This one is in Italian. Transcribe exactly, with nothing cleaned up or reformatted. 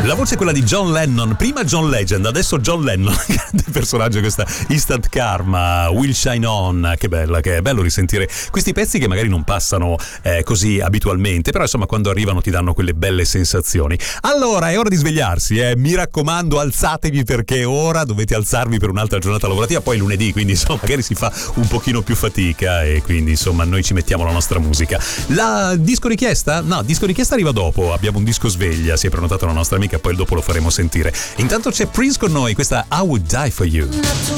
La voce è quella di John Lennon, prima John Legend, adesso John Lennon, grande personaggio, questa Instant Karma, Will Shine On, che bella, che è bello risentire questi pezzi che magari non passano eh, così abitualmente, però insomma quando arrivano ti danno quelle belle sensazioni. Allora è ora di svegliarsi, eh. Mi raccomando, alzatevi, perché ora dovete alzarvi per un'altra giornata lavorativa, poi è lunedì, quindi insomma magari si fa un pochino più fatica e quindi insomma noi ci mettiamo la nostra musica. La disco richiesta? No, disco richiesta arriva dopo, abbiamo un disco sveglia, si è prenotato la nostra amica, poi dopo lo faremo sentire. Intanto c'è Prince con noi, questa I Would Die For You.